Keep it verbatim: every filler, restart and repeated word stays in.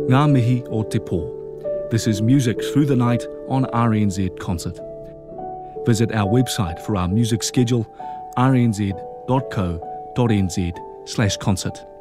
Ngā mihi o te pō. This is Music Through the Night on R N Z Concert. Visit our website for our music schedule, r n z dot co dot n z slash concert.